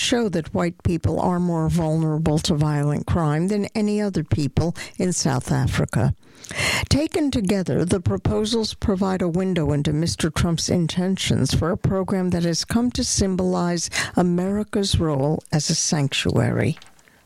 show that white people are more vulnerable to violent crime than any other people in South Africa. Taken together, the proposals provide a window into Mr. Trump's intentions for a program that has come to symbolize America's role as a sanctuary.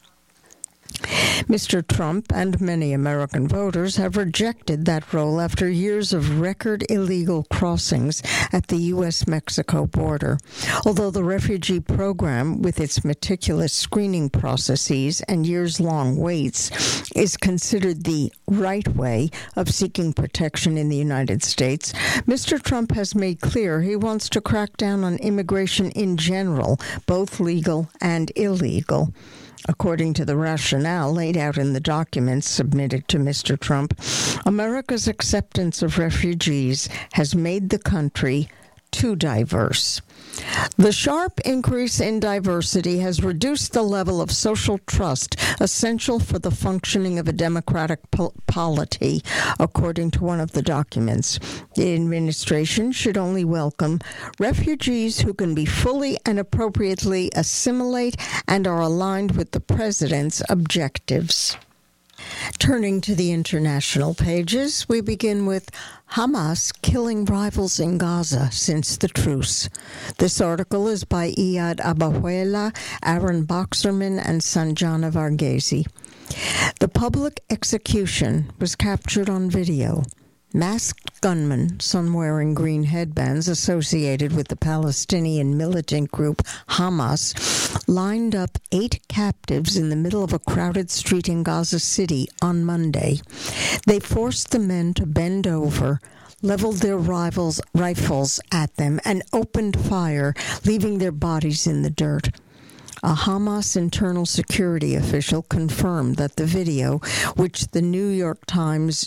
Mr. Trump and many American voters have rejected that role after years of record illegal crossings at the U.S.-Mexico border. Although the refugee program, with its meticulous screening processes and years-long waits, is considered the right way of seeking protection in the United States, Mr. Trump has made clear he wants to crack down on immigration in general, both legal and illegal. According to the rationale laid out in the documents submitted to Mr. Trump, America's acceptance of refugees has made the country too diverse. The sharp increase in diversity has reduced the level of social trust essential for the functioning of a democratic polity, according to one of the documents. The administration should only welcome refugees who can be fully and appropriately assimilate and are aligned with the president's objectives. Turning to the international pages, we begin with Hamas killing rivals in Gaza since the truce. This article is by Iyad Abahuela, Aaron Boxerman, and Sanjana Varghese. The public execution was captured on video. Masked gunmen, some wearing green headbands associated with the Palestinian militant group Hamas, lined up 8 captives in the middle of a crowded street in Gaza City on Monday. They forced the men to bend over, leveled their rifles at them, and opened fire, leaving their bodies in the dirt. A Hamas internal security official confirmed that the video, which the New York Times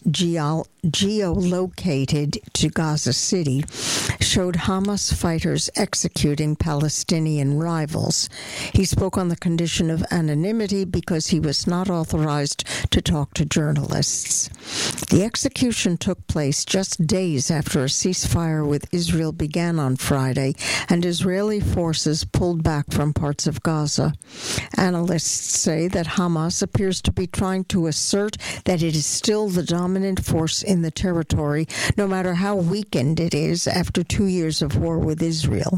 geolocated to Gaza City, showed Hamas fighters executing Palestinian rivals. He spoke on the condition of anonymity because he was not authorized to talk to journalists. The execution took place just days after a ceasefire with Israel began on Friday, and Israeli forces pulled back from parts of Gaza. Analysts say that Hamas appears to be trying to assert that it is still the dominant force in the territory, no matter how weakened it is after 2 years of war with Israel.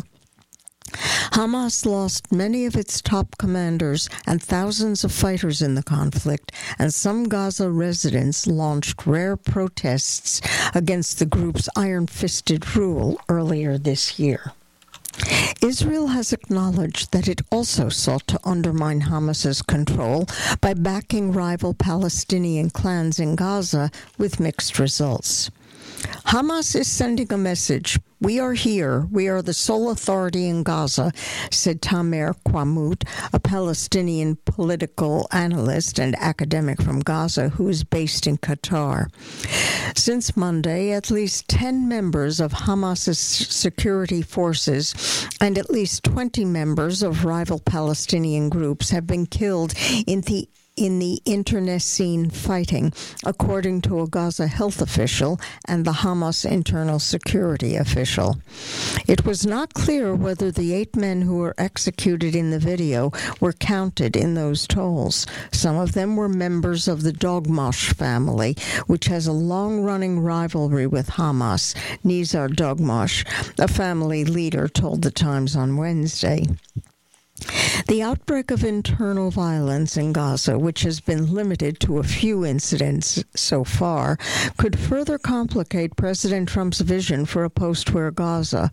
Hamas lost many of its top commanders and thousands of fighters in the conflict, and some Gaza residents launched rare protests against the group's iron-fisted rule earlier this year. Israel has acknowledged that it also sought to undermine Hamas's control by backing rival Palestinian clans in Gaza with mixed results. Hamas is sending a message. We are here. We are the sole authority in Gaza, said Tamer Quamut, a Palestinian political analyst and academic from Gaza who is based in Qatar. Since Monday, at least 10 members of Hamas's security forces and at least 20 members of rival Palestinian groups have been killed in the internecine fighting, according to a Gaza health official and the Hamas internal security official. It was not clear whether the 8 men who were executed in the video were counted in those tolls. Some of them were members of the Dogmash family, which has a long-running rivalry with Hamas. Nizar Dogmash, a family leader, told the Times on Wednesday. The outbreak of internal violence in Gaza, which has been limited to a few incidents so far, could further complicate President Trump's vision for a post-war Gaza.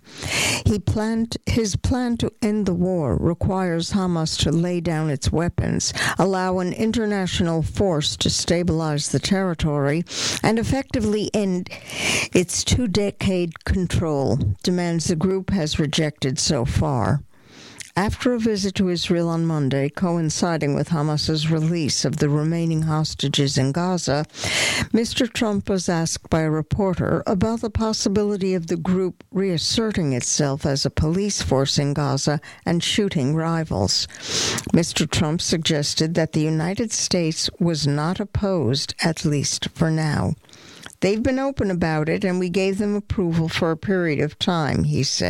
His plan to end the war requires Hamas to lay down its weapons, allow an international force to stabilize the territory, and effectively end its 2-decade control, demands the group has rejected so far. After a visit to Israel on Monday, coinciding with Hamas's release of the remaining hostages in Gaza, Mr. Trump was asked by a reporter about the possibility of the group reasserting itself as a police force in Gaza and shooting rivals. Mr. Trump suggested that the United States was not opposed, at least for now. They've been open about it, and we gave them approval for a period of time, he said.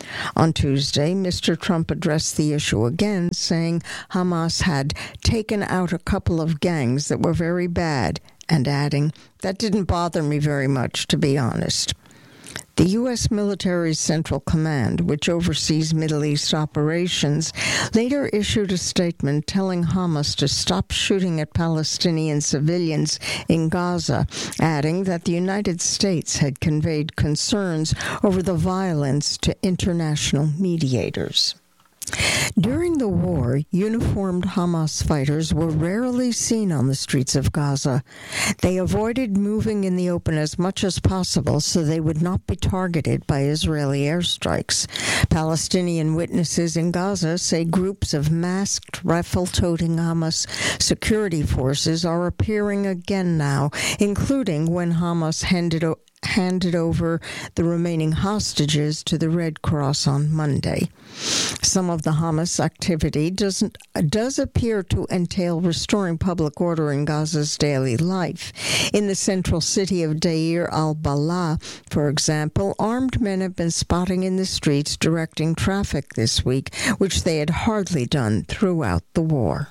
On Tuesday, Mr. Trump addressed the issue again, saying Hamas had taken out a couple of gangs that were very bad, and adding, "That didn't bother me very much, to be honest." The U.S. military's Central Command, which oversees Middle East operations, later issued a statement telling Hamas to stop shooting at Palestinian civilians in Gaza, adding that the United States had conveyed concerns over the violence to international mediators. During the war, uniformed Hamas fighters were rarely seen on the streets of Gaza. They avoided moving in the open as much as possible so they would not be targeted by Israeli airstrikes. Palestinian witnesses in Gaza say groups of masked, rifle-toting Hamas security forces are appearing again now, including when Hamas handed over the remaining hostages to the Red Cross on Monday. Some of the Hamas activity does appear to entail restoring public order in Gaza's daily life. In the central city of Deir al-Balah, for example, armed men have been spotting in the streets directing traffic this week, which they had hardly done throughout the war.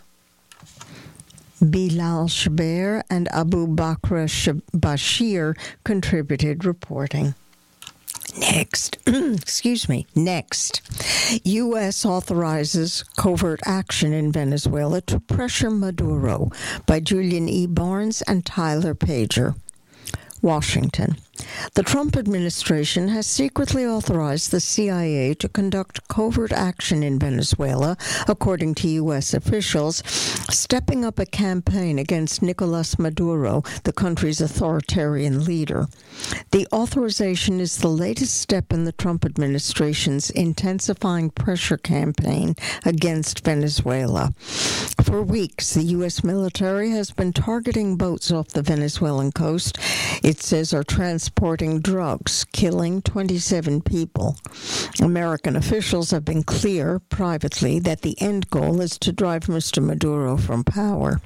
Bilal Shaber and Abu Bakr Bashir contributed reporting. Next, U.S. authorizes covert action in Venezuela to pressure Maduro by Julian E. Barnes and Tyler Pager. Washington. The Trump administration has secretly authorized the CIA to conduct covert action in Venezuela, according to U.S. officials, stepping up a campaign against Nicolas Maduro, the country's authoritarian leader. The authorization is the latest step in the Trump administration's intensifying pressure campaign against Venezuela. For weeks, the U.S. military has been targeting boats off the Venezuelan coast, it says are transporting drugs, killing 27 people. American officials have been clear privately that the end goal is to drive Mr. Maduro from power.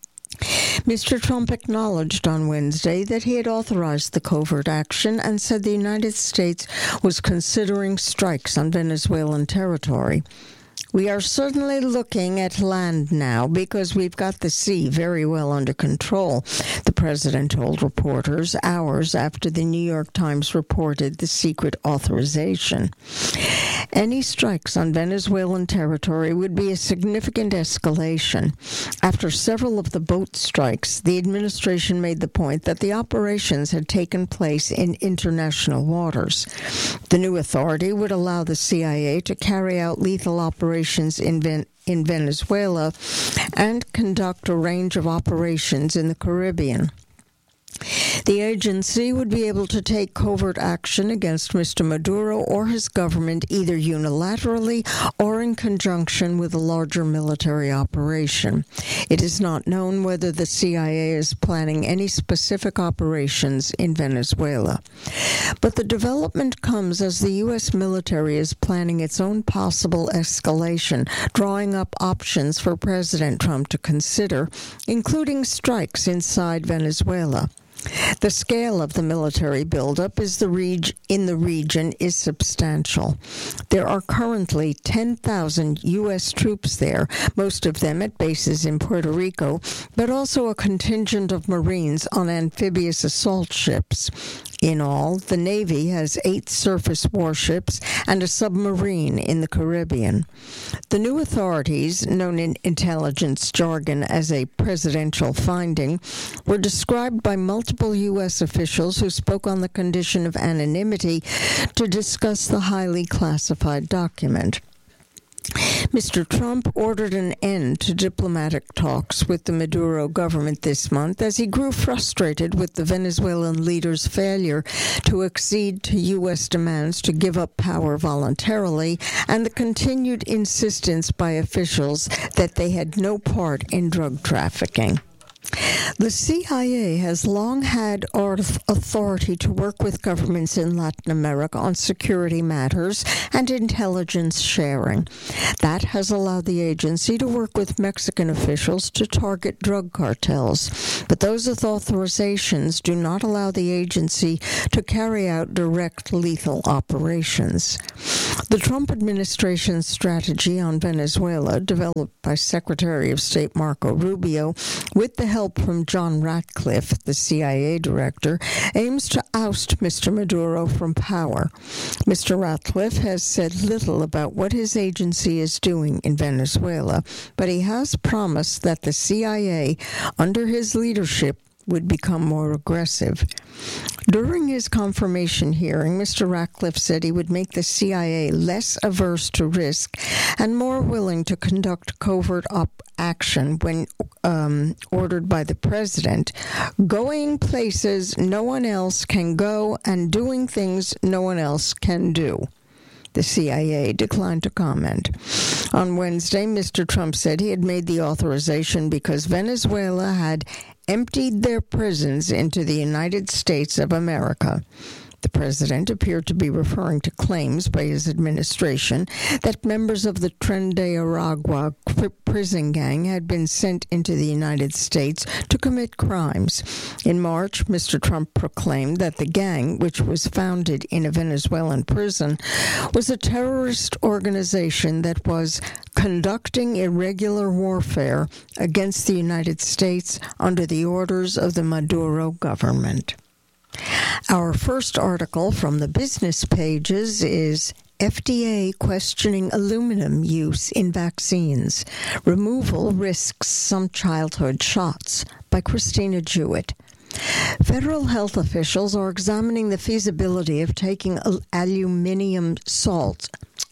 Mr. Trump acknowledged on Wednesday that he had authorized the covert action and said the United States was considering strikes on Venezuelan territory. "We are certainly looking at land now because we've got the sea very well under control," the president told reporters hours after the New York Times reported the secret authorization. Any strikes on Venezuelan territory would be a significant escalation. After several of the boat strikes, the administration made the point that the operations had taken place in international waters. The new authority would allow the CIA to carry out lethal operations in Venezuela and conduct a range of operations in the Caribbean. The agency would be able to take covert action against Mr. Maduro or his government either unilaterally or in conjunction with a larger military operation. It is not known whether the CIA is planning any specific operations in Venezuela. But the development comes as the U.S. military is planning its own possible escalation, drawing up options for President Trump to consider, including strikes inside Venezuela. The scale of the military buildup in the region is substantial. There are currently 10,000 U.S. troops there, most of them at bases in Puerto Rico, but also a contingent of Marines on amphibious assault ships. In all, the Navy has 8 surface warships and a submarine in the Caribbean. The new authorities, known in intelligence jargon as a presidential finding, were described by multiple U.S. officials who spoke on the condition of anonymity to discuss the highly classified document. Mr. Trump ordered an end to diplomatic talks with the Maduro government this month as he grew frustrated with the Venezuelan leader's failure to accede to U.S. demands to give up power voluntarily and the continued insistence by officials that they had no part in drug trafficking. The CIA has long had authority to work with governments in Latin America on security matters and intelligence sharing. That has allowed the agency to work with Mexican officials to target drug cartels. But those authorizations do not allow the agency to carry out direct lethal operations. The Trump administration's strategy on Venezuela, developed by Secretary of State Marco Rubio with the help from John Ratcliffe, the CIA director, aims to oust Mr. Maduro from power. Mr. Ratcliffe has said little about what his agency is doing in Venezuela, but he has promised that the CIA, under his leadership, would become more aggressive. During his confirmation hearing, Mr. Ratcliffe said he would make the CIA less averse to risk and more willing to conduct covert action when ordered by the president, going places no one else can go and doing things no one else can do. The CIA declined to comment. On Wednesday, Mr. Trump said he had made the authorization because Venezuela had emptied their prisons into the United States of America. The president appeared to be referring to claims by his administration that members of the Tren de Aragua prison gang had been sent into the United States to commit crimes. In March, Mr. Trump proclaimed that the gang, which was founded in a Venezuelan prison, was a terrorist organization that was conducting irregular warfare against the United States under the orders of the Maduro government. Our first article from the business pages is FDA questioning aluminum use in vaccines. Removal risks some childhood shots, by Christina Jewett. Federal health officials are examining the feasibility of taking aluminum salts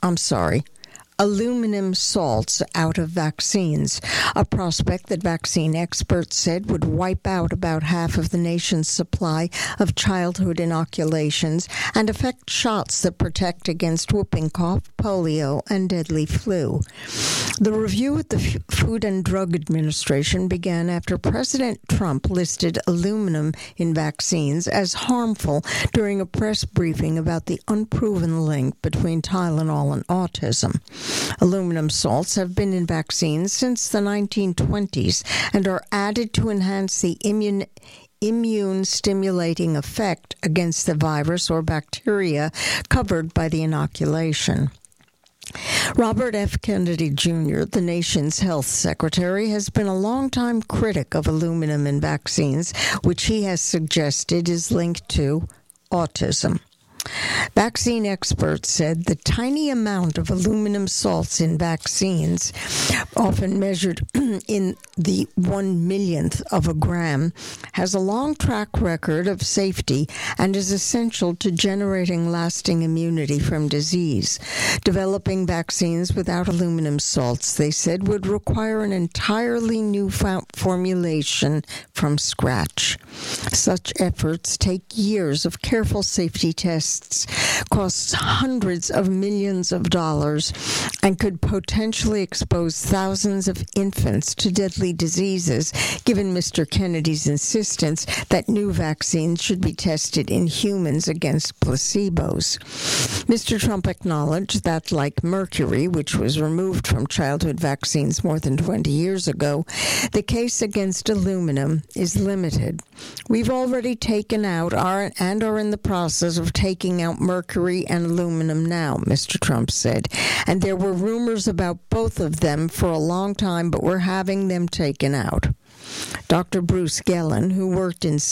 out of vaccines, a prospect that vaccine experts said would wipe out about half of the nation's supply of childhood inoculations and affect shots that protect against whooping cough, polio, and deadly flu. The review at the Food and Drug Administration began after President Trump listed aluminum in vaccines as harmful during a press briefing about the unproven link between Tylenol and autism. Aluminum salts have been in vaccines since the 1920s and are added to enhance the immune-stimulating effect against the virus or bacteria covered by the inoculation. Robert F. Kennedy Jr., the nation's health secretary, has been a longtime critic of aluminum in vaccines, which he has suggested is linked to autism. Vaccine experts said the tiny amount of aluminum salts in vaccines, often measured in the 1/1,000,000th of a gram, has a long track record of safety and is essential to generating lasting immunity from disease. Developing vaccines without aluminum salts, they said, would require an entirely new formulation from scratch. Such efforts take years of careful safety tests, costs hundreds of millions of dollars, and could potentially expose thousands of infants to deadly diseases, given Mr. Kennedy's insistence that new vaccines should be tested in humans against placebos. Mr. Trump acknowledged that, like mercury, which was removed from childhood vaccines more than 20 years ago, the case against aluminum is limited. We've already taken out and are in the process of taking out mercury and aluminum now, Mr. Trump said. And there were rumors about both of them for a long time, but we're having them taken out. Dr. Bruce Gellin, who worked in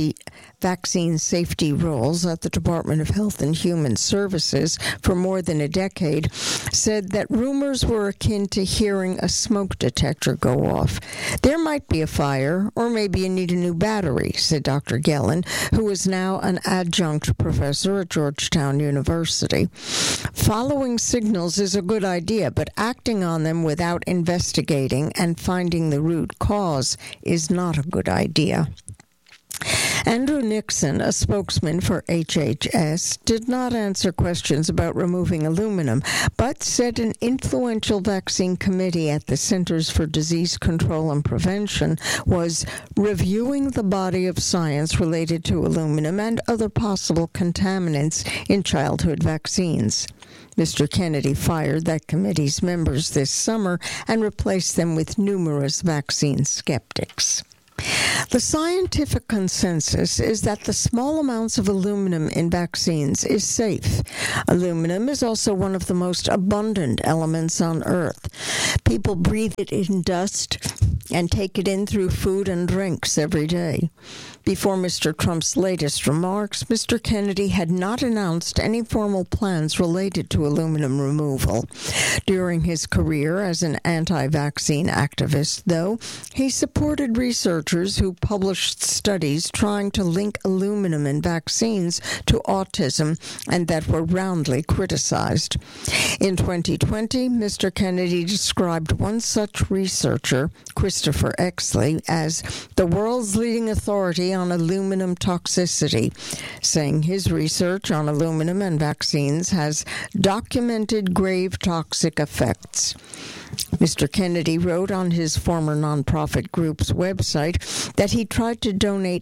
vaccine safety roles at the Department of Health and Human Services for more than a decade, said that rumors were akin to hearing a smoke detector go off. There might be a fire, or maybe you need a new battery, said Dr. Gellin, who is now an adjunct professor at Georgetown University. Following signals is a good idea, but acting on them without investigating and finding the root cause is not a good idea. Andrew Nixon, a spokesman for HHS, did not answer questions about removing aluminum, but said an influential vaccine committee at the Centers for Disease Control and Prevention was reviewing the body of science related to aluminum and other possible contaminants in childhood vaccines. Mr. Kennedy fired that committee's members this summer and replaced them with numerous vaccine skeptics. The scientific consensus is that the small amounts of aluminum in vaccines is safe. Aluminum is also one of the most abundant elements on Earth. People breathe it in dust and take it in through food and drinks every day. Before Mr. Trump's latest remarks, Mr. Kennedy had not announced any formal plans related to aluminum removal. During his career as an anti-vaccine activist, though, he supported researchers who published studies trying to link aluminum in vaccines to autism and that were roundly criticized. In 2020, Mr. Kennedy described one such researcher, Christopher Exley, as the world's leading authority on aluminum toxicity, saying his research on aluminum and vaccines has documented grave toxic effects. Mr. Kennedy wrote on his former nonprofit group's website that he tried to donate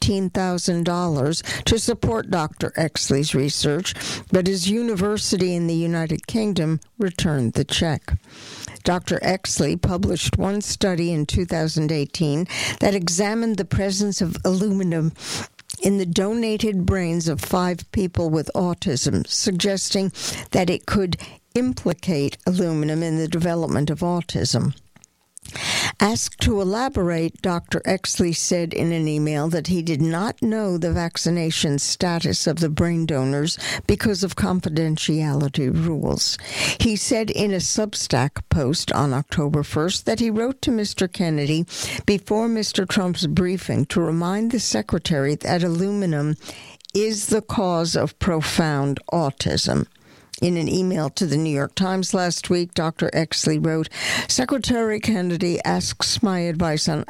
$15,000 to support Dr. Exley's research, but his university in the United Kingdom returned the check. Dr. Exley published one study in 2018 that examined the presence of aluminum in the donated brains of 5 people with autism, suggesting that it could implicate aluminum in the development of autism. Asked to elaborate, Dr. Exley said in an email that he did not know the vaccination status of the brain donors because of confidentiality rules. He said in a Substack post on October 1st that he wrote to Mr. Kennedy before Mr. Trump's briefing to remind the secretary that aluminum is the cause of profound autism. In an email to the New York Times last week, Dr. Exley wrote, Secretary Kennedy asks my advice on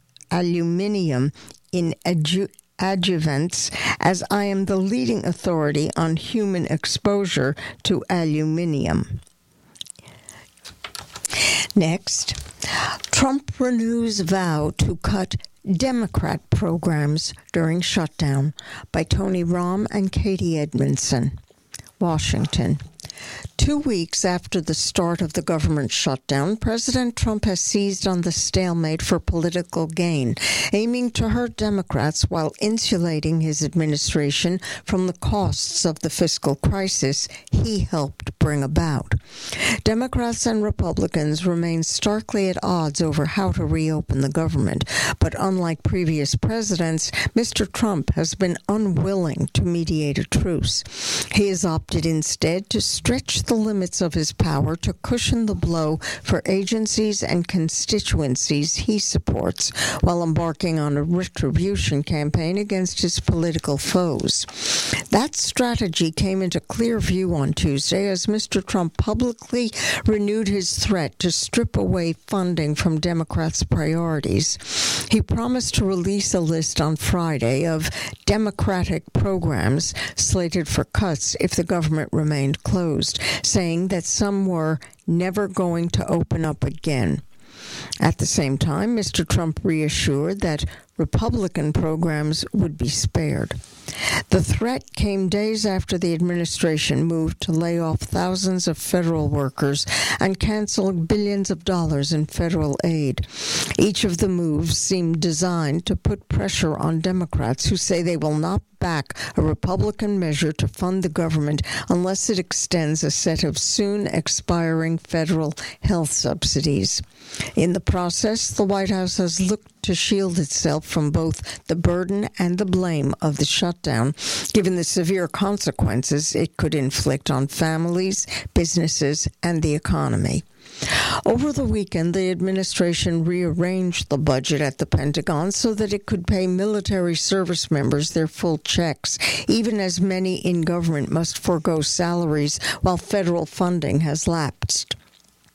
aluminium in adjuvants, as I am the leading authority on human exposure to aluminium. Next, Trump renews vow to cut Democrat programs during shutdown, by Tony Romm and Katie Edmondson. Washington. 2 weeks after the start of the government shutdown, President Trump has seized on the stalemate for political gain, aiming to hurt Democrats while insulating his administration from the costs of the fiscal crisis he helped bring about. Democrats and Republicans remain starkly at odds over how to reopen the government, but unlike previous presidents, Mr. Trump has been unwilling to mediate a truce. He has opted instead to stretch the limits of his power to cushion the blow for agencies and constituencies he supports, while embarking on a retribution campaign against his political foes. That strategy came into clear view on Tuesday as Mr. Trump publicly renewed his threat to strip away funding from Democrats' priorities. He promised to release a list on Friday of Democratic programs slated for cuts if the government remained closed, saying that some were never going to open up again. At the same time, Mr. Trump reassured that Republican programs would be spared. The threat came days after the administration moved to lay off thousands of federal workers and cancel billions of dollars in federal aid. Each of the moves seemed designed to put pressure on Democrats who say they will not back a Republican measure to fund the government unless it extends a set of soon expiring federal health subsidies. In the process, the White House has looked to shield itself from both the burden and the blame of the shutdown, given the severe consequences it could inflict on families, businesses, and the economy. Over the weekend, the administration rearranged the budget at the Pentagon so that it could pay military service members their full checks, even as many in government must forego salaries while federal funding has lapsed.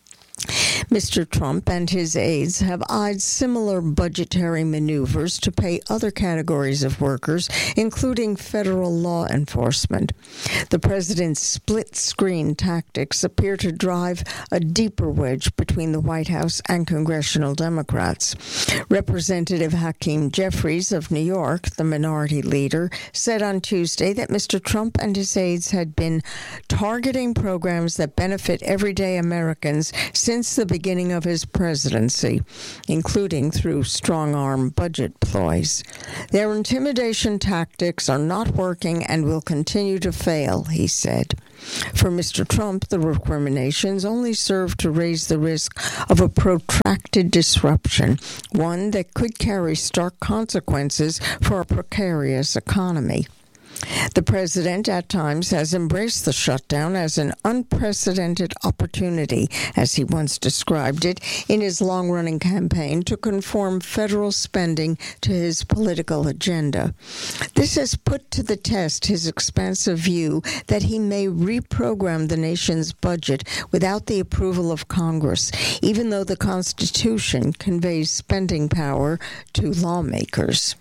Mr. Trump and his aides have eyed similar budgetary maneuvers to pay other categories of workers, including federal law enforcement. The president's split-screen tactics appear to drive a deeper wedge between the White House and congressional Democrats. Representative Hakeem Jeffries of New York, the minority leader, said on Tuesday that Mr. Trump and his aides had been targeting programs that benefit everyday Americans since the beginning of his presidency, including through strong-arm budget ploys. Their intimidation tactics are not working and will continue to fail, he said. For Mr. Trump, the recriminations only serve to raise the risk of a protracted disruption, one that could carry stark consequences for a precarious economy. The president at times has embraced the shutdown as an unprecedented opportunity, as he once described it, in his long-running campaign to conform federal spending to his political agenda. This has put to the test his expansive view that he may reprogram the nation's budget without the approval of Congress, even though the Constitution conveys spending power to lawmakers.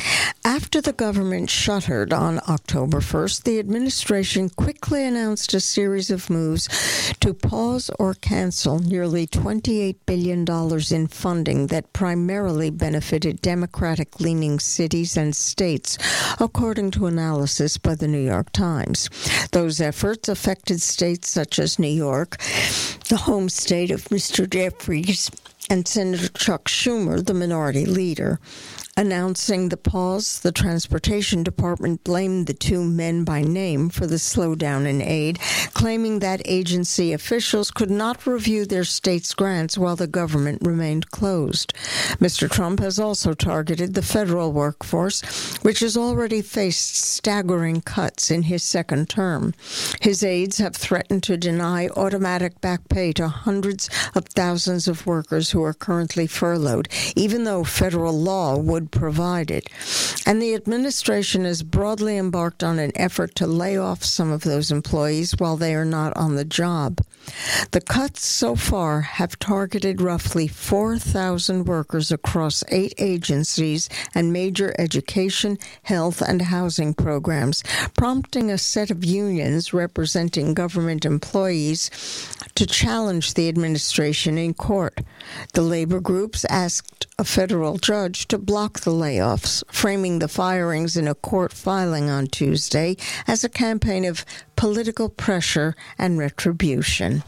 After the government shuttered on October 1st, the administration quickly announced a series of moves to pause or cancel nearly $28 billion in funding that primarily benefited Democratic-leaning cities and states, according to analysis by the New York Times. Those efforts affected states such as New York, the home state of Mr. Jeffries, and Senator Chuck Schumer, the minority leader. Announcing the pause, the Transportation Department blamed the two men by name for the slowdown in aid, claiming that agency officials could not review their state's grants while the government remained closed. Mr. Trump has also targeted the federal workforce, which has already faced staggering cuts in his second term. His aides have threatened to deny automatic back pay to hundreds of thousands of workers who are currently furloughed, even though federal law would provide it. And the administration has broadly embarked on an effort to lay off some of those employees while they are not on the job. The cuts so far have targeted roughly 4,000 workers across 8 agencies and major education, health, and housing programs, prompting a set of unions representing government employees to challenge the administration in court. The labor groups asked a federal judge to block the layoffs, framing the firings in a court filing on Tuesday as a campaign of political pressure and retribution.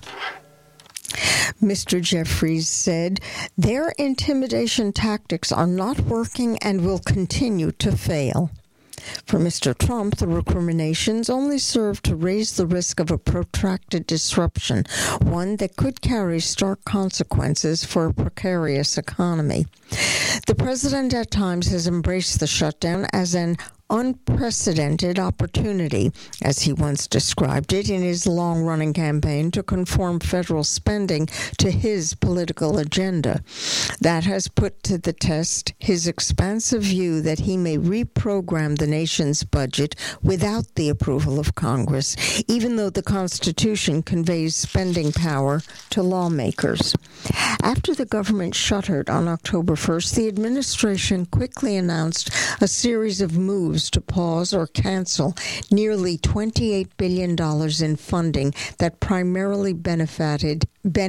Mr. Jeffries said, "Their intimidation tactics are not working and will continue to fail." For Mr. Trump, the recriminations only serve to raise the risk of a protracted disruption, one that could carry stark consequences for a precarious economy. The president at times has embraced the shutdown as an unprecedented opportunity, as he once described it in his long-running campaign to conform federal spending to his political agenda. That has put to the test his expansive view that he may reprogram the nation's budget without the approval of Congress, even though the Constitution conveys spending power to lawmakers. After the government shuttered on October 1st, the administration quickly announced a series of moves to pause or cancel nearly $28 billion in funding that primarily benefited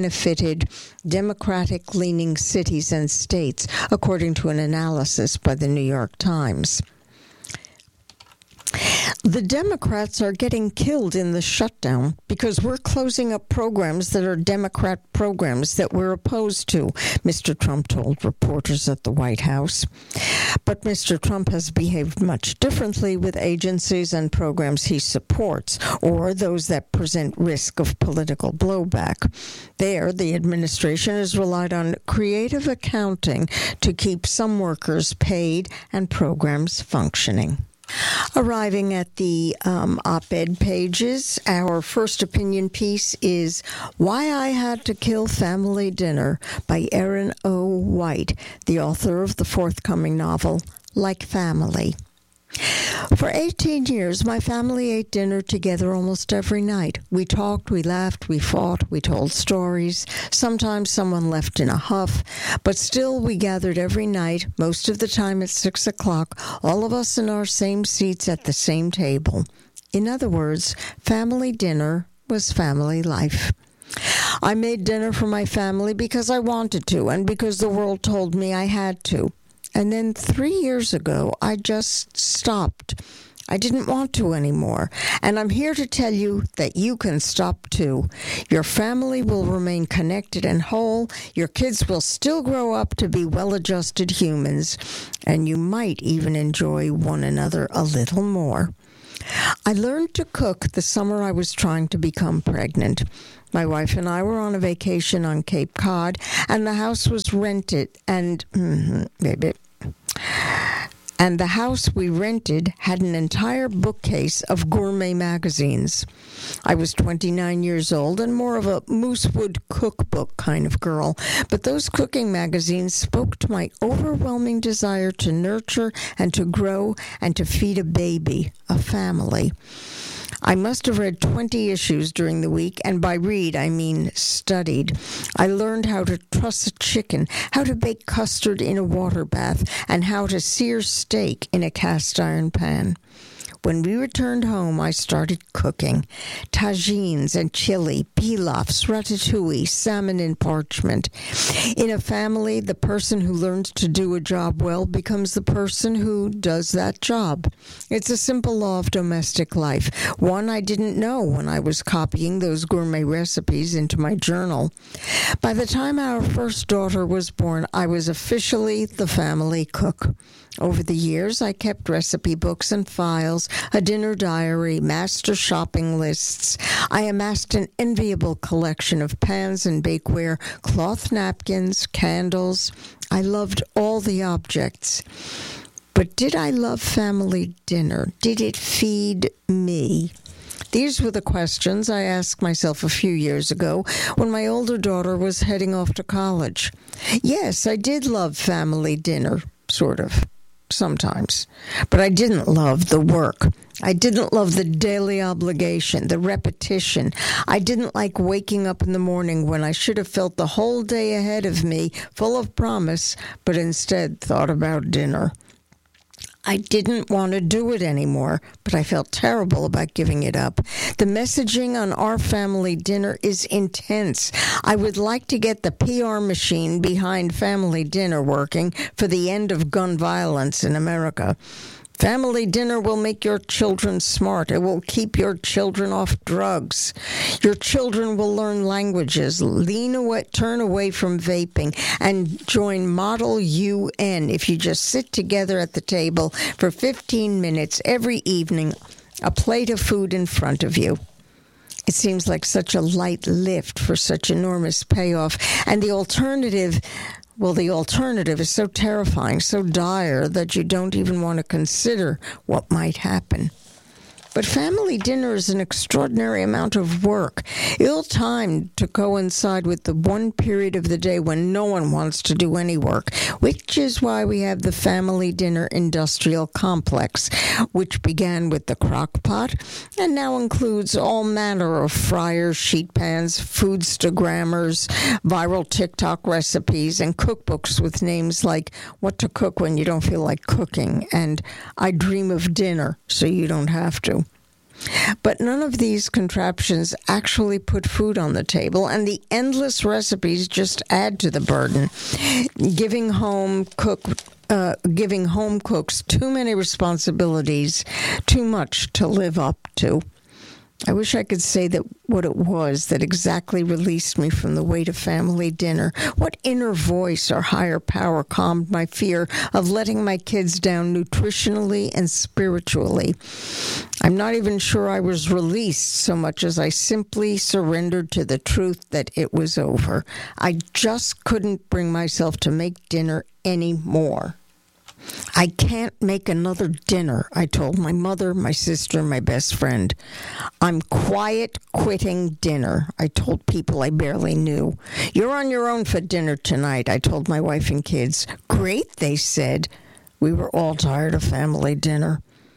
Democratic-leaning cities and states, according to an analysis by the New York Times. The Democrats are getting killed in the shutdown because we're closing up programs that are Democrat programs that we're opposed to, Mr. Trump told reporters at the White House. But Mr. Trump has behaved much differently with agencies and programs he supports, or those that present risk of political blowback. There, the administration has relied on creative accounting to keep some workers paid and programs functioning. Arriving at the op-ed pages, our first opinion piece is Why I Had to Kill Family Dinner by Erin O. White, the author of the forthcoming novel, Like Family. For 18 years, my family ate dinner together almost every night. We talked, we laughed, we fought, we told stories. Sometimes someone left in a huff, but still we gathered every night, most of the time at 6 o'clock, all of us in our same seats at the same table. In other words, family dinner was family life. I made dinner for my family because I wanted to and because the world told me I had to. And then 3 years ago, I just stopped. I didn't want to anymore. And I'm here to tell you that you can stop too. Your family will remain connected and whole. Your kids will still grow up to be well-adjusted humans. And you might even enjoy one another a little more. I learned to cook the summer I was trying to become pregnant. My wife and I were on a vacation on Cape Cod, and the house was rented, and the house we rented had an entire bookcase of gourmet magazines. I was 29 years old and more of a Moosewood cookbook kind of girl, but those cooking magazines spoke to my overwhelming desire to nurture and to grow and to feed a baby, a family. I must have read 20 issues during the week, and by read, I mean studied. I learned how to truss a chicken, how to bake custard in a water bath, and how to sear steak in a cast iron pan. When we returned home, I started cooking. Tagines and chili, pilafs, ratatouille, salmon in parchment. In a family, the person who learns to do a job well becomes the person who does that job. It's a simple law of domestic life, one I didn't know when I was copying those gourmet recipes into my journal. By the time our first daughter was born, I was officially the family cook. Over the years, I kept recipe books and files, a dinner diary, master shopping lists. I amassed an enviable collection of pans and bakeware, cloth napkins, candles. I loved all the objects. But did I love family dinner? Did it feed me? These were the questions I asked myself a few years ago when my older daughter was heading off to college. Yes, I did love family dinner, sort of. Sometimes. But I didn't love the work. I didn't love the daily obligation, the repetition. I didn't like waking up in the morning when I should have felt the whole day ahead of me, full of promise, but instead thought about dinner. I didn't want to do it anymore, but I felt terrible about giving it up. The messaging on our family dinner is intense. I would like to get the PR machine behind family dinner working for the end of gun violence in America. Family dinner will make your children smart. It will keep your children off drugs. Your children will learn languages, turn away from vaping, and join Model UN if you just sit together at the table for 15 minutes every evening, a plate of food in front of you. It seems like such a light lift for such enormous payoff. And the alternative is so terrifying, so dire, that you don't even want to consider what might happen. But family dinner is an extraordinary amount of work, ill-timed to coincide with the one period of the day when no one wants to do any work, which is why we have the family dinner industrial complex, which began with the crock pot and now includes all manner of fryers, sheet pans, foodstagrammers, viral TikTok recipes, and cookbooks with names like What to Cook When You Don't Feel Like Cooking and I Dream of Dinner So You Don't Have to. But none of these contraptions actually put food on the table, and the endless recipes just add to the burden, giving home cooks too many responsibilities, too much to live up to. I wish I could say that what it was that exactly released me from the weight of family dinner. What inner voice or higher power calmed my fear of letting my kids down nutritionally and spiritually? I'm not even sure I was released so much as I simply surrendered to the truth that it was over. I just couldn't bring myself to make dinner anymore. I can't make another dinner, I told my mother, my sister, my best friend. I'm quiet quitting dinner, I told people I barely knew. You're on your own for dinner tonight, I told my wife and kids. Great, they said. We were all tired of family dinner.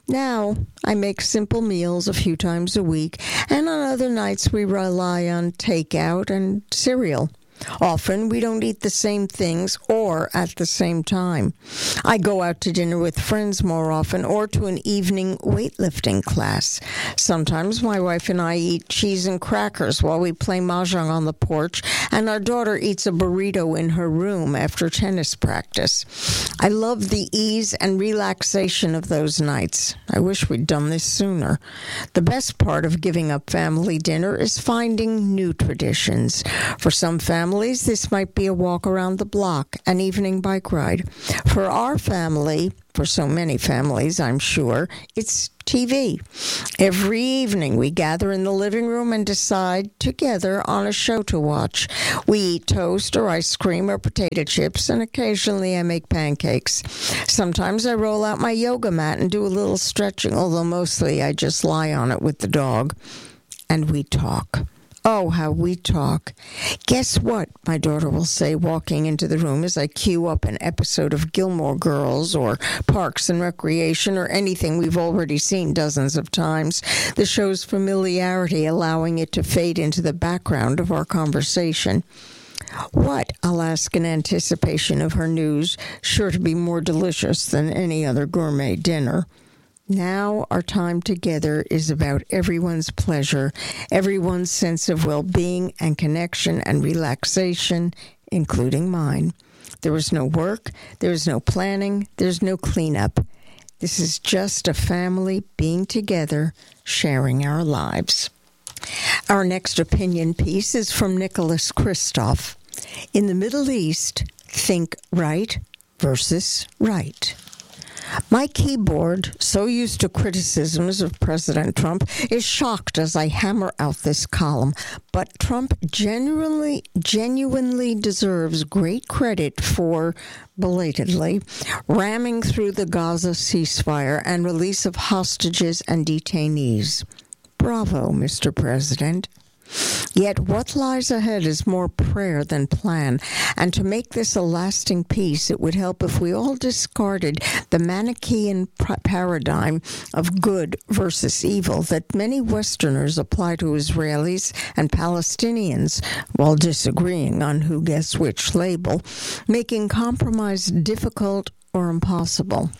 Now, I make simple meals a few times a week, and on other nights we rely on takeout and cereal. Often, we don't eat the same things or at the same time. I go out to dinner with friends more often or to an evening weightlifting class. Sometimes my wife and I eat cheese and crackers while we play mahjong on the porch, and our daughter eats a burrito in her room after tennis practice. I love the ease and relaxation of those nights. I wish we'd done this sooner. The best part of giving up family dinner is finding new traditions. For some families, this might be a walk around the block, an evening bike ride. For our family, for so many families, I'm sure, it's TV. Every evening we gather in the living room and decide together on a show to watch. We eat toast or ice cream or potato chips, and occasionally I make pancakes. Sometimes I roll out my yoga mat and do a little stretching, although mostly I just lie on it with the dog. And we talk. Oh, how we talk. Guess what? My daughter will say, walking into the room as I cue up an episode of Gilmore Girls or Parks and Recreation or anything we've already seen dozens of times, the show's familiarity allowing it to fade into the background of our conversation. What? I'll ask in anticipation of her news, sure to be more delicious than any other gourmet dinner. Now our time together is about everyone's pleasure, everyone's sense of well-being and connection and relaxation, including mine. There is no work, there is no planning, there's no cleanup. This is just a family being together, sharing our lives. Our next opinion piece is from Nicholas Kristof. In the Middle East, think right versus right. My keyboard, so used to criticisms of President Trump, is shocked as I hammer out this column. But Trump genuinely deserves great credit for, belatedly, ramming through the Gaza ceasefire and release of hostages and detainees. Bravo, Mr. President. Yet what lies ahead is more prayer than plan, and to make this a lasting peace, it would help if we all discarded the Manichaean paradigm of good versus evil that many Westerners apply to Israelis and Palestinians, while disagreeing on who gets which label, making compromise difficult or impossible.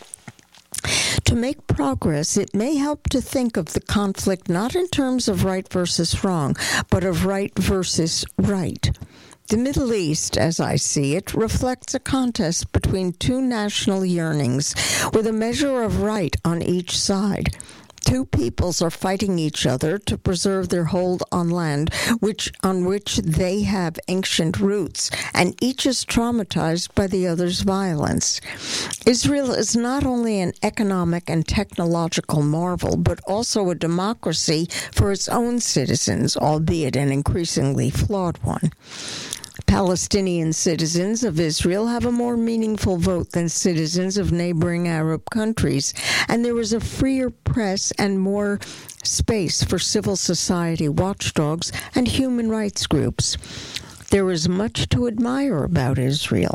To make progress, it may help to think of the conflict not in terms of right versus wrong, but of right versus right. The Middle East, as I see it, reflects a contest between two national yearnings, with a measure of right on each side. Two peoples are fighting each other to preserve their hold on land on which they have ancient roots, and each is traumatized by the other's violence. Israel is not only an economic and technological marvel, but also a democracy for its own citizens, albeit an increasingly flawed one. Palestinian citizens of Israel have a more meaningful vote than citizens of neighboring Arab countries, and there is a freer press and more space for civil society watchdogs and human rights groups. There is much to admire about Israel.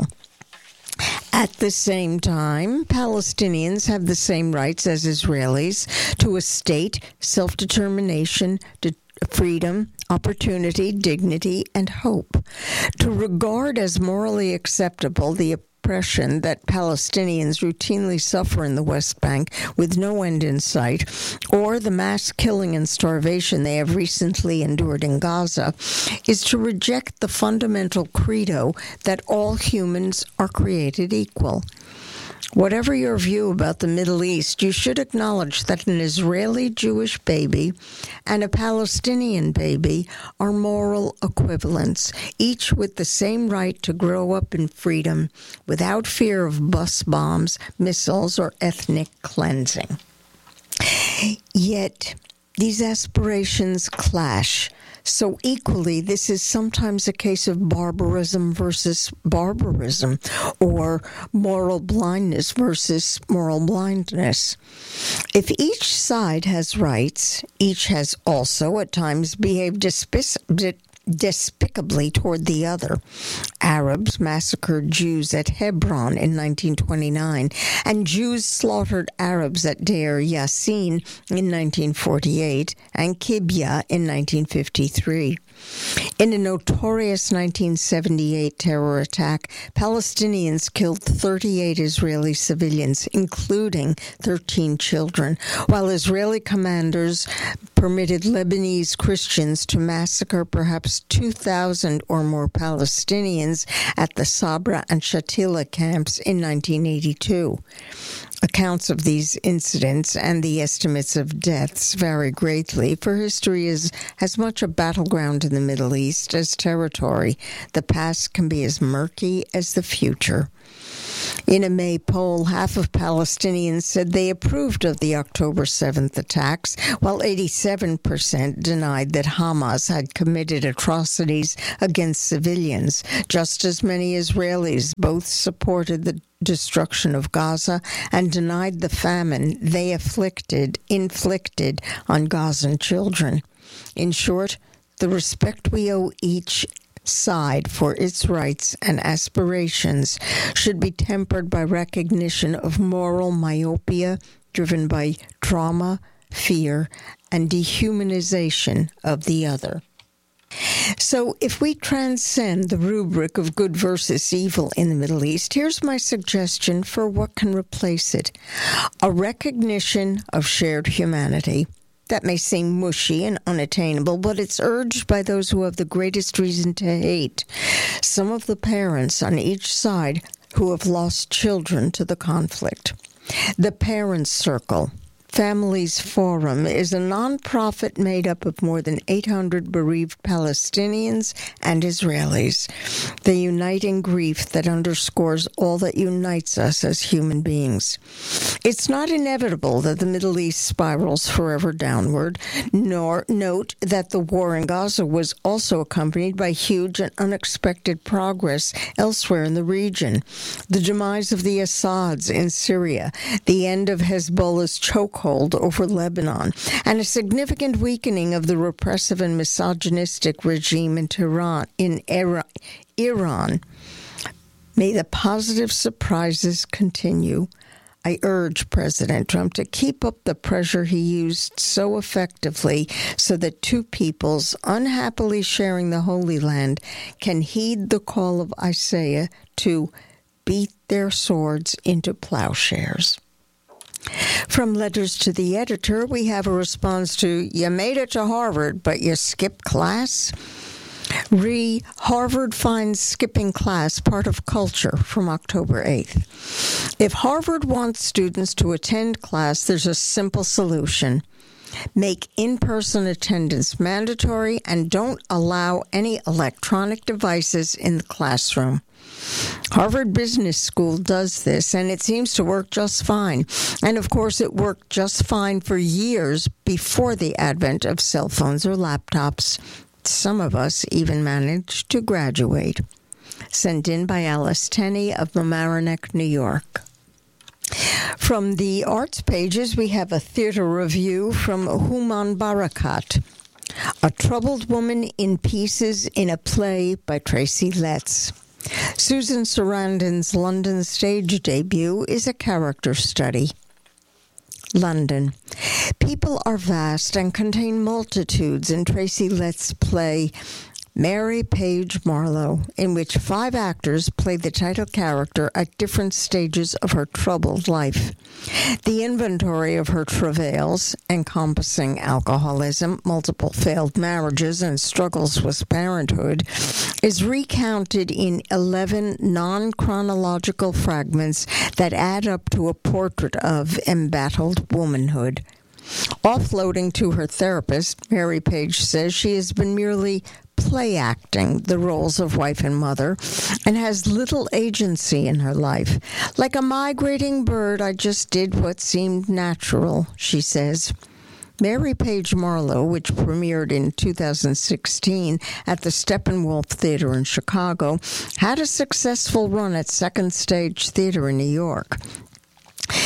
At the same time, Palestinians have the same rights as Israelis to a state, self-determination, freedom, opportunity, dignity, and hope. To regard as morally acceptable the oppression that Palestinians routinely suffer in the West Bank with no end in sight, or the mass killing and starvation they have recently endured in Gaza, is to reject the fundamental credo that all humans are created equal. Whatever your view about the Middle East, you should acknowledge that an Israeli Jewish baby and a Palestinian baby are moral equivalents, each with the same right to grow up in freedom without fear of bus bombs, missiles, or ethnic cleansing. Yet, these aspirations clash. So equally, this is sometimes a case of barbarism versus barbarism, or moral blindness versus moral blindness. If each side has rights, each has also at times behaved despicably toward the other. Arabs massacred Jews at Hebron in 1929, and Jews slaughtered Arabs at Deir Yassin in 1948 and Kibbutz in 1953. In a notorious 1978 terror attack, Palestinians killed 38 Israeli civilians, including 13 children, while Israeli commanders permitted Lebanese Christians to massacre perhaps 2,000 or more Palestinians at the Sabra and Shatila camps in 1982. Accounts of these incidents and the estimates of deaths vary greatly, for history is as much a battleground in the Middle East as territory. The past can be as murky as the future. In a May poll, half of Palestinians said they approved of the October 7th attacks, while 87% denied that Hamas had committed atrocities against civilians. Just as many Israelis both supported the destruction of Gaza and denied the famine they inflicted on Gazan children. In short, the respect we owe each side for its rights and aspirations should be tempered by recognition of moral myopia driven by trauma, fear, and dehumanization of the other. So if we transcend the rubric of good versus evil in the Middle East, here's my suggestion for what can replace it. A recognition of shared humanity. That may seem mushy and unattainable, but it's urged by those who have the greatest reason to hate. Some of the parents on each side who have lost children to the conflict. The Parents Circle, Families Forum, is a nonprofit made up of more than 800 bereaved Palestinians and Israelis. The uniting grief that underscores all that unites us as human beings. It's not inevitable that the Middle East spirals forever downward, nor note that the war in Gaza was also accompanied by huge and unexpected progress elsewhere in the region. The demise of the Assads in Syria, the end of Hezbollah's chokehold over Lebanon, and a significant weakening of the repressive and misogynistic regime in Iran. May the positive surprises continue. I urge President Trump to keep up the pressure he used so effectively so that two peoples unhappily sharing the Holy Land can heed the call of Isaiah to beat their swords into plowshares. From Letters to the Editor, we have a response to, "You made it to Harvard, but you skipped class?" Harvard finds skipping class part of culture, from October 8th. If Harvard wants students to attend class, there's a simple solution. Make in-person attendance mandatory and don't allow any electronic devices in the classroom. Harvard Business School does this, and it seems to work just fine. And of course, it worked just fine for years before the advent of cell phones or laptops. Some of us even managed to graduate. Sent in by Alice Tenney of Mamaroneck, New York. From the arts pages, we have a theater review from Human Barakat. A Troubled Woman in Pieces in a Play by Tracy Letts. Susan Sarandon's London stage debut is a character study. London. People are vast and contain multitudes in Tracy Letts' play Mary Page Marlowe, in which 5 actors play the title character at different stages of her troubled life. The inventory of her travails, encompassing alcoholism, multiple failed marriages, and struggles with parenthood, is recounted in 11 non-chronological fragments that add up to a portrait of embattled womanhood. Offloading to her therapist, Mary Page says she has been merely play acting the roles of wife and mother and has little agency in her life. Like a migrating bird, I just did what seemed natural, she says. Mary Page Marlowe, which premiered in 2016 at the Steppenwolf Theater in Chicago, had a successful run at Second Stage Theater in New York.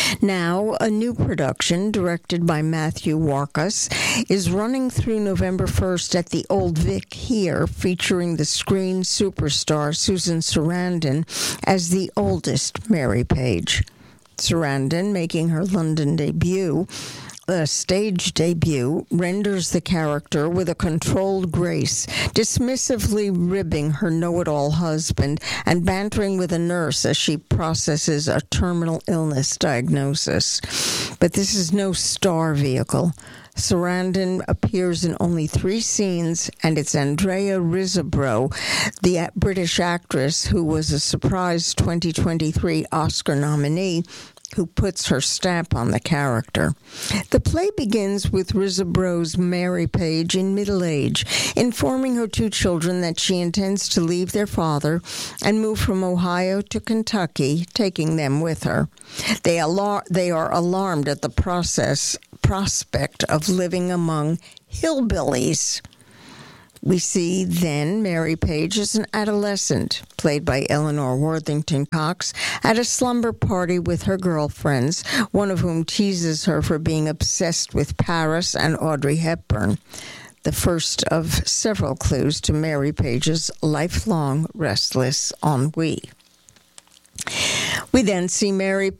Now, a new production, directed by Matthew Warchus, is running through November 1st at the Old Vic here, featuring the screen superstar Susan Sarandon as the oldest Mary Page. Sarandon, making her London debut, a stage debut, renders the character with a controlled grace, dismissively ribbing her know-it-all husband and bantering with a nurse as she processes a terminal illness diagnosis. But this is no star vehicle. Sarandon appears in only 3 scenes, and it's Andrea Riseborough, the British actress who was a surprise 2023 Oscar nominee, who puts her stamp on the character. The play begins with Riseborough's Mary Page in middle age, informing her 2 children that she intends to leave their father and move from Ohio to Kentucky, taking them with her. They are alarmed at the prospect of living among hillbillies. We see then Mary Page as an adolescent, played by Eleanor Worthington Cox, at a slumber party with her girlfriends, one of whom teases her for being obsessed with Paris and Audrey Hepburn, the first of several clues to Mary Page's lifelong restless ennui. We then see in her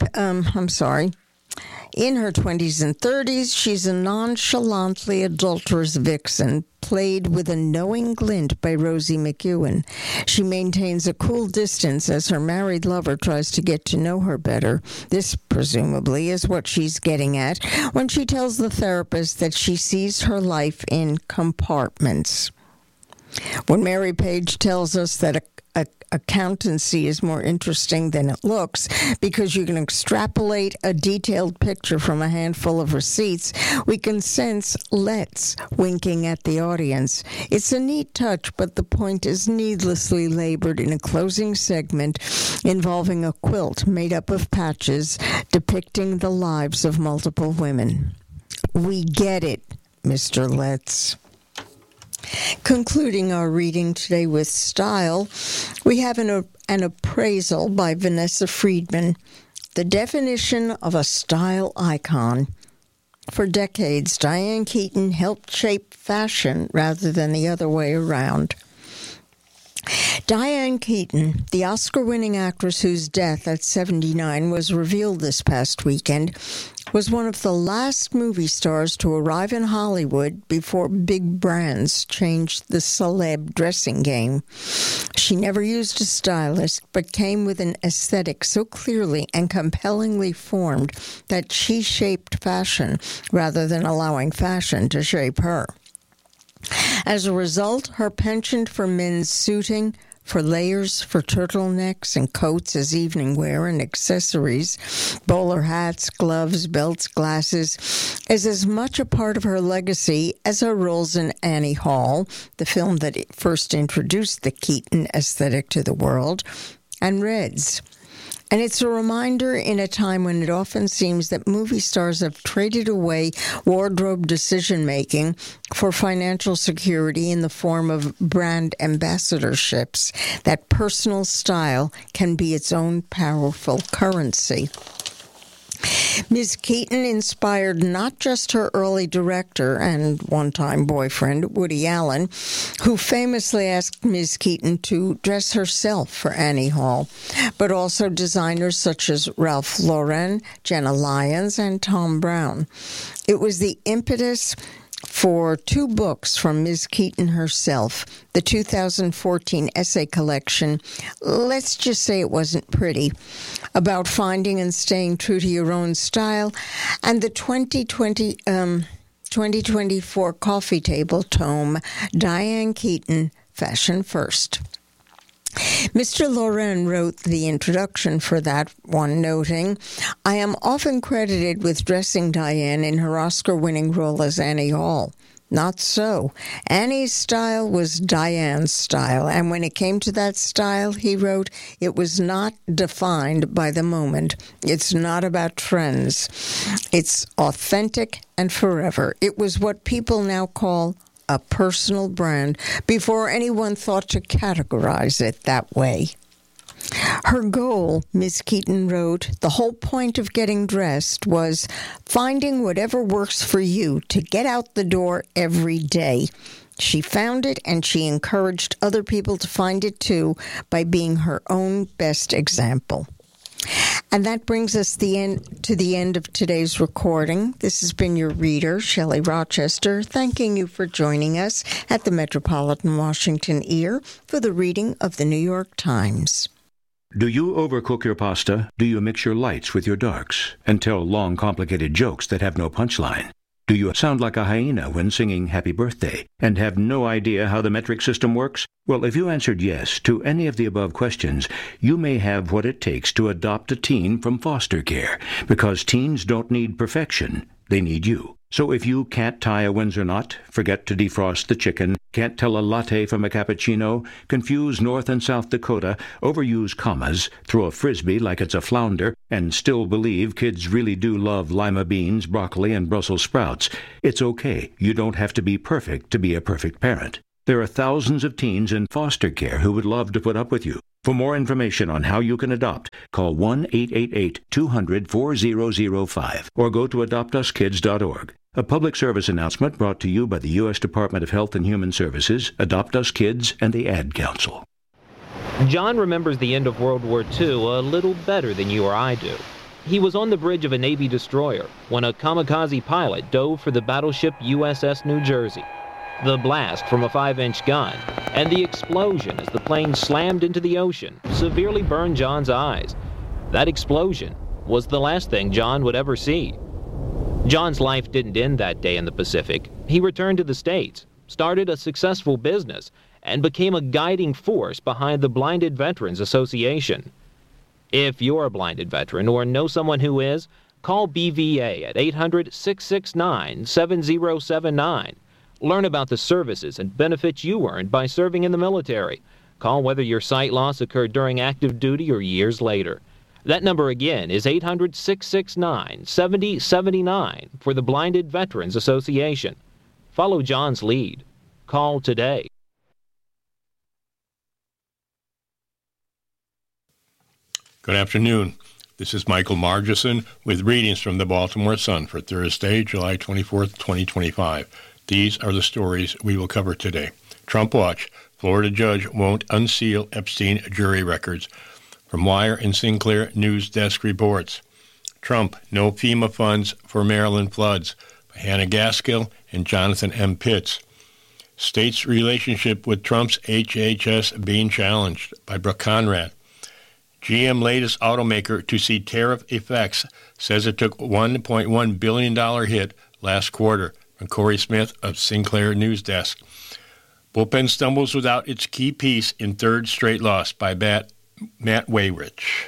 20s and 30s, she's a nonchalantly adulterous vixen, played with a knowing glint by Rosie McEwen. She maintains a cool distance as her married lover tries to get to know her better. This, presumably, is what she's getting at when she tells the therapist that she sees her life in compartments. When Mary Page tells us that accountancy is more interesting than it looks because you can extrapolate a detailed picture from a handful of receipts, we can sense Letts winking at the audience. It's a neat touch, but the point is needlessly labored in a closing segment involving a quilt made up of patches depicting the lives of multiple women. We get it, Mr. Letts. Concluding our reading today with style, we have an appraisal by Vanessa Friedman, the definition of a style icon. For decades, Diane Keaton helped shape fashion rather than the other way around. Diane Keaton, the Oscar-winning actress whose death at 79 was revealed this past weekend, was one of the last movie stars to arrive in Hollywood before big brands changed the celeb dressing game. She never used a stylist, but came with an aesthetic so clearly and compellingly formed that she shaped fashion rather than allowing fashion to shape her. As a result, her penchant for men's suiting, for layers, for turtlenecks and coats as evening wear and accessories, bowler hats, gloves, belts, glasses, is as much a part of her legacy as her roles in Annie Hall, the film that first introduced the Keaton aesthetic to the world, and Reds. And it's a reminder in a time when it often seems that movie stars have traded away wardrobe decision-making for financial security in the form of brand ambassadorships, that personal style can be its own powerful currency. Ms. Keaton inspired not just her early director and one-time boyfriend, Woody Allen, who famously asked Ms. Keaton to dress herself for Annie Hall, but also designers such as Ralph Lauren, Jenna Lyons, and Tom Brown. It was the impetus for 2 books from Ms. Keaton herself, the 2014 essay collection, Let's Just Say It Wasn't Pretty, about finding and staying true to your own style, and the 2024 coffee table tome, Diane Keaton, Fashion First. Mr. Loren wrote the introduction for that one, noting, I am often credited with dressing Diane in her Oscar-winning role as Annie Hall. Not so. Annie's style was Diane's style, and when it came to that style, he wrote, it was not defined by the moment. It's not about trends. It's authentic and forever. It was what people now call a personal brand before anyone thought to categorize it that way. Her goal, Ms. Keaton wrote, the whole point of getting dressed was finding whatever works for you to get out the door every day. She found it, and she encouraged other people to find it too by being her own best example. And that brings us to the end of today's recording. This has been your reader, Shelley Rochester, thanking you for joining us at the Metropolitan Washington Ear for the reading of the New York Times. Do you overcook your pasta? Do you mix your lights with your darks and tell long, complicated jokes that have no punchline? Do you sound like a hyena when singing Happy Birthday and have no idea how the metric system works? Well, if you answered yes to any of the above questions, you may have what it takes to adopt a teen from foster care, because teens don't need perfection, they need you. So if you can't tie a Windsor knot, forget to defrost the chicken, can't tell a latte from a cappuccino, confuse North and South Dakota, overuse commas, throw a frisbee like it's a flounder, and still believe kids really do love lima beans, broccoli, and Brussels sprouts, it's okay. You don't have to be perfect to be a perfect parent. There are thousands of teens in foster care who would love to put up with you. For more information on how you can adopt, call 1-888-200-4005 or go to adoptuskids.org. A public service announcement brought to you by the U.S. Department of Health and Human Services, Adopt Us Kids, and the Ad Council. John remembers the end of World War II a little better than you or I do. He was on the bridge of a Navy destroyer when a kamikaze pilot dove for the battleship USS New Jersey. The blast from a 5-inch gun and the explosion as the plane slammed into the ocean severely burned John's eyes. That explosion was the last thing John would ever see. John's life didn't end that day in the Pacific. He returned to the States, started a successful business, and became a guiding force behind the Blinded Veterans Association. If you're a blinded veteran or know someone who is, call BVA at 800-669-7079. Learn about the services and benefits you earned by serving in the military. Call whether your sight loss occurred during active duty or years later. That number again is 800-669-7079 for the Blinded Veterans Association. Follow John's lead. Call today. Good afternoon. This is Michael Margison with readings from the Baltimore Sun for Thursday, July 24th, 2025. These are the stories we will cover today. Trump Watch. Florida judge won't unseal Epstein jury records. From Wire and Sinclair News Desk reports. Trump, no FEMA funds for Maryland floods, by Hannah Gaskill and Jonathan M. Pitts. State's relationship with Trump's HHS being challenged, by Brooke Conrad. GM latest automaker to see tariff effects says it took $1.1 billion hit last quarter, from Corey Smith of Sinclair News Desk. Bullpen stumbles without its key piece in third straight loss, by Matt Wayrich.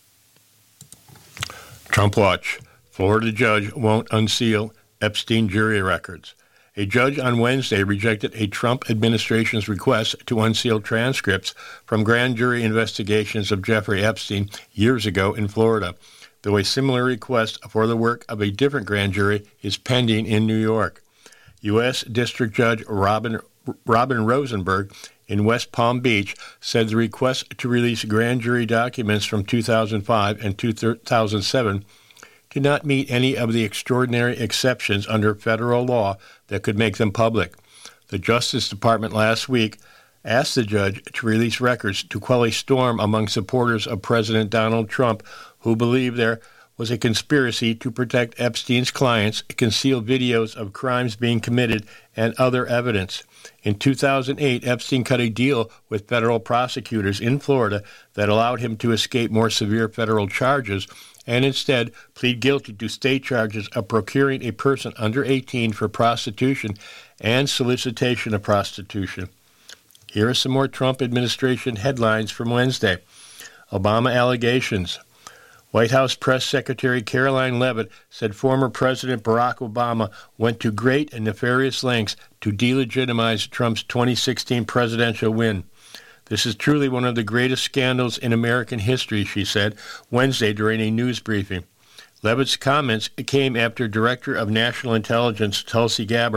Trump Watch. Florida judge won't unseal Epstein jury records. A judge on Wednesday rejected a Trump administration's request to unseal transcripts from grand jury investigations of Jeffrey Epstein years ago in Florida, though a similar request for the work of a different grand jury is pending in New York. U.S. District Judge Robin Rosenberg in West Palm Beach said the request to release grand jury documents from 2005 and 2007 did not meet any of the extraordinary exceptions under federal law that could make them public. The Justice Department last week asked the judge to release records to quell a storm among supporters of President Donald Trump who believe there was a conspiracy to protect Epstein's clients, conceal videos of crimes being committed, and other evidence. In 2008, Epstein cut a deal with federal prosecutors in Florida that allowed him to escape more severe federal charges and instead plead guilty to state charges of procuring a person under 18 for prostitution and solicitation of prostitution. Here are some more Trump administration headlines from Wednesday. Obama allegations. White House Press Secretary Caroline Leavitt said former President Barack Obama went to great and nefarious lengths to delegitimize Trump's 2016 presidential win. This is truly one of the greatest scandals in American history, she said Wednesday during a news briefing. Leavitt's comments came after Director of National Intelligence Tulsi Gabbard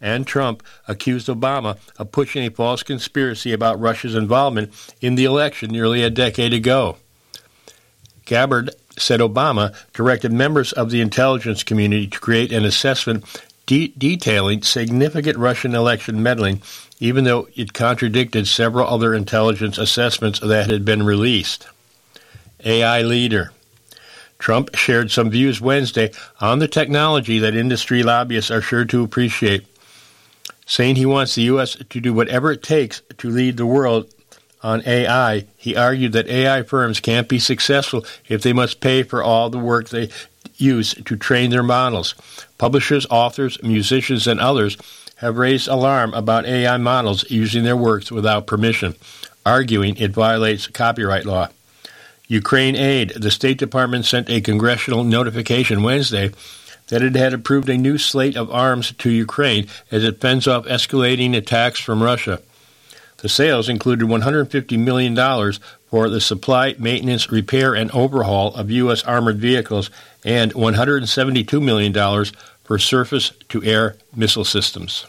and Trump accused Obama of pushing a false conspiracy about Russia's involvement in the election nearly a decade ago. Gabbard said Obama directed members of the intelligence community to create an assessment detailing significant Russian election meddling, even though it contradicted several other intelligence assessments that had been released. AI leader. Trump shared some views Wednesday on the technology that industry lobbyists are sure to appreciate, saying he wants the U.S. to do whatever it takes to lead the world on AI. He argued that AI firms can't be successful if they must pay for all the work they use to train their models. Publishers, authors, musicians, and others have raised alarm about AI models using their works without permission, arguing it violates copyright law. Ukraine aid. The State Department sent a congressional notification Wednesday that it had approved a new slate of arms to Ukraine as it fends off escalating attacks from Russia. The sales included $150 million for the supply, maintenance, repair, and overhaul of U.S. armored vehicles and $172 million for surface-to-air missile systems.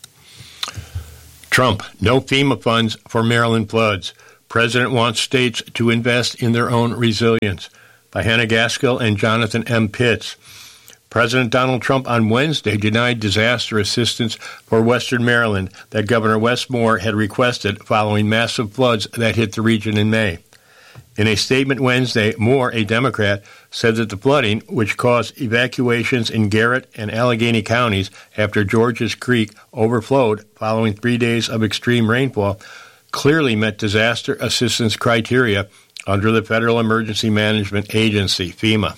Trump, no FEMA funds for Maryland floods. President wants states to invest in their own resilience. By Hannah Gaskill and Jonathan M. Pitts. President Donald Trump on Wednesday denied disaster assistance for Western Maryland that Governor Wes Moore had requested following massive floods that hit the region in May. In a statement Wednesday, Moore, a Democrat, said that the flooding, which caused evacuations in Garrett and Allegheny counties after Georges Creek overflowed following 3 days of extreme rainfall, clearly met disaster assistance criteria under the Federal Emergency Management Agency, FEMA.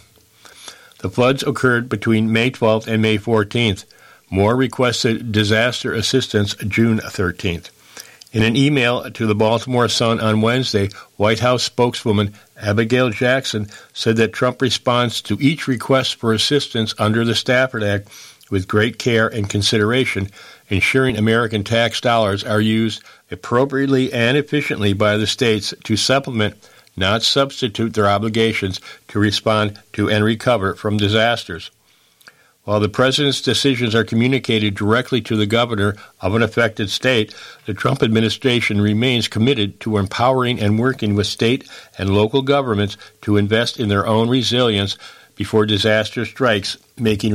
The floods occurred between May 12th and May 14th. Moore requested disaster assistance June 13th. In an email to the Baltimore Sun on Wednesday, White House spokeswoman Abigail Jackson said that Trump responds to each request for assistance under the Stafford Act with great care and consideration, ensuring American tax dollars are used appropriately and efficiently by the states to supplement, not substitute, their obligations to respond to and recover from disasters. While the president's decisions are communicated directly to the governor of an affected state, the Trump administration remains committed to empowering and working with state and local governments to invest in their own resilience before disaster strikes, making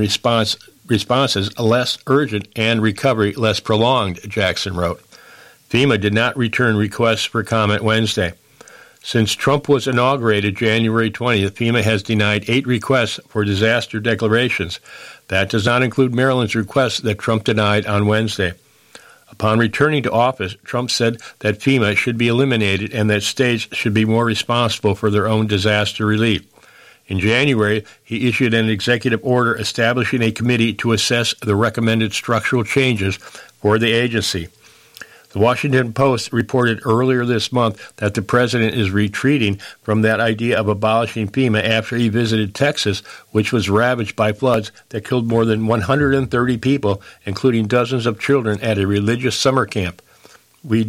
responses less urgent and recovery less prolonged, Jackson wrote. FEMA did not return requests for comment Wednesday. Since Trump was inaugurated January 20th, FEMA has denied 8 requests for disaster declarations. That does not include Maryland's request that Trump denied on Wednesday. Upon returning to office, Trump said that FEMA should be eliminated and that states should be more responsible for their own disaster relief. In January, he issued an executive order establishing a committee to assess the recommended structural changes for the agency. The Washington Post reported earlier this month that the president is retreating from that idea of abolishing FEMA after he visited Texas, which was ravaged by floods that killed more than 130 people, including dozens of children, at a religious summer camp. We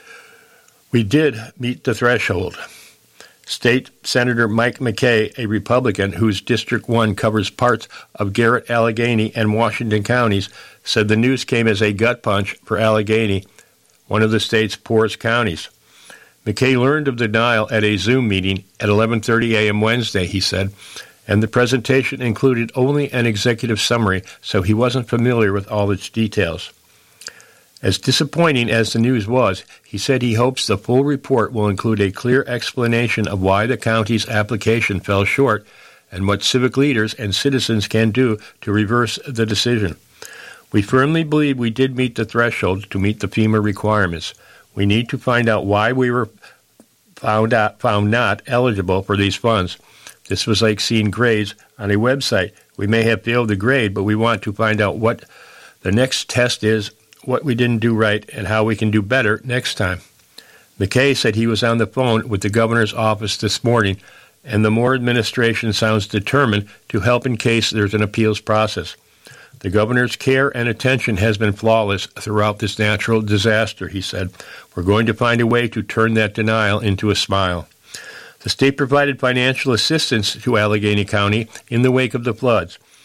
did meet the threshold. State Senator Mike McKay, a Republican whose District 1 covers parts of Garrett, Allegheny, and Washington counties, said the news came as a gut punch for Allegheny, one of the state's poorest counties. McKay learned of the denial at a Zoom meeting at 11:30 a.m. Wednesday, he said, and the presentation included only an executive summary, so he wasn't familiar with all its details. As disappointing as the news was, he said he hopes the full report will include a clear explanation of why the county's application fell short and what civic leaders and citizens can do to reverse the decision. We firmly believe we did meet the threshold to meet the FEMA requirements. We need to find out why we were found not eligible for these funds. This was like seeing grades on a website. We may have failed the grade, but we want to find out what the next test is, what we didn't do right, and how we can do better next time. McKay said he was on the phone with the governor's office this morning, and the Moore administration sounds determined to help in case there's an appeals process. The governor's care and attention has been flawless throughout this natural disaster, he said. We're going to find a way to turn that denial into a smile. The state provided financial assistance to Allegheny County in the wake of the floods.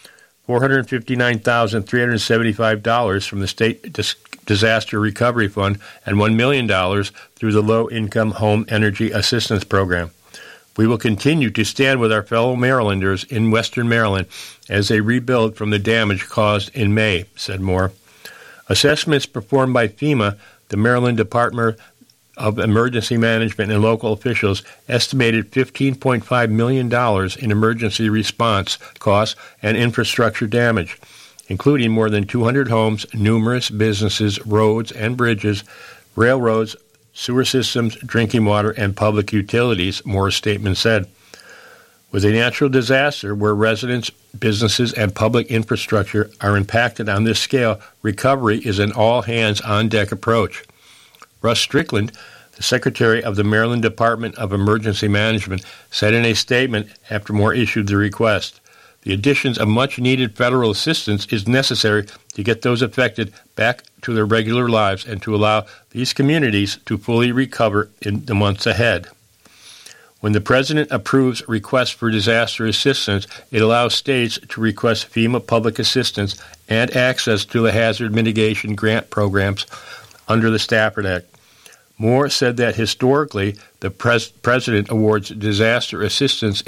$459,375 from the State Disaster Recovery Fund and $1 million through the Low-Income Home Energy Assistance Program. We will continue to stand with our fellow Marylanders in Western Maryland as they rebuild from the damage caused in May, said Moore. Assessments performed by FEMA, the Maryland Department of Emergency Management, and local officials estimated $15.5 million in emergency response costs and infrastructure damage, including more than 200 homes, numerous businesses, roads and bridges, railroads, sewer systems, drinking water, and public utilities, Moore's statement said. With a natural disaster where residents, businesses, and public infrastructure are impacted on this scale, recovery is an all-hands-on-deck approach. Russ Strickland, the Secretary of the Maryland Department of Emergency Management, said in a statement after Moore issued the request, "The additions of much-needed federal assistance is necessary to get those affected back to their regular lives and to allow these communities to fully recover in the months ahead." When the President approves requests for disaster assistance, it allows states to request FEMA public assistance and access to the hazard mitigation grant programs under the Stafford Act. Moore said that historically, the President awards disaster assistance